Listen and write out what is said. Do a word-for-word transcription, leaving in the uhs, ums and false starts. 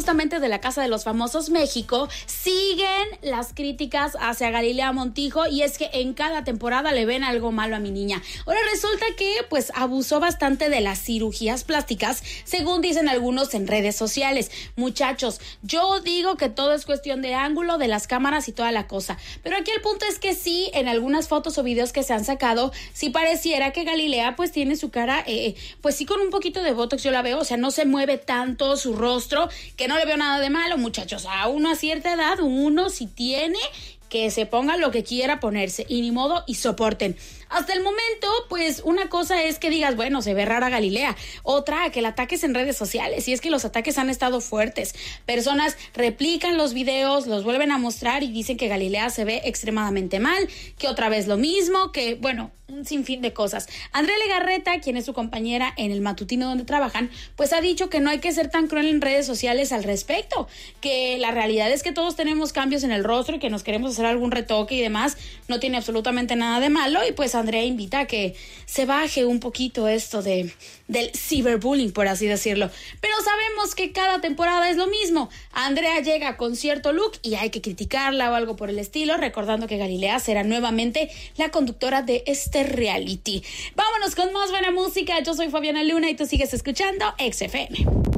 justamente de la Casa de los Famosos México, siguen las críticas hacia Galilea Montijo, y es que en cada temporada le ven algo malo a mi niña. Ahora resulta que pues abusó bastante de las cirugías plásticas, según dicen algunos en redes sociales. Muchachos, yo digo que todo es cuestión de ángulo, de las cámaras y toda la cosa, pero aquí el punto es que sí, en algunas fotos o videos que se han sacado, sí pareciera que Galilea pues tiene su cara, eh, pues sí, con un poquito de botox yo la veo, o sea, no se mueve tanto su rostro, que no le veo nada de malo, muchachos. A uno a cierta edad, uno si tiene, que se ponga lo que quiera ponerse, y ni modo, y soporten. Hasta el momento, pues una cosa es que digas, bueno, se ve rara Galilea. Otra, que la ataques en redes sociales. Y es que los ataques han estado fuertes. Personas replican los videos, los vuelven a mostrar y dicen que Galilea se ve extremadamente mal, que otra vez lo mismo, que bueno, un sinfín de cosas. Andrea Legarreta, quien es su compañera en el matutino donde trabajan, pues ha dicho que no hay que ser tan cruel en redes sociales al respecto, que la realidad es que todos tenemos cambios en el rostro y que nos queremos hacer algún retoque y demás, no tiene absolutamente nada de malo. Y pues Andrea invita a que se baje un poquito esto de del ciberbullying, por así decirlo. Pero sabemos que cada temporada es lo mismo. Andrea llega con cierto look y hay que criticarla o algo por el estilo, recordando que Galilea será nuevamente la conductora de este reality. Vámonos con más buena música. Yo soy Fabiana Luna y tú sigues escuchando X F M.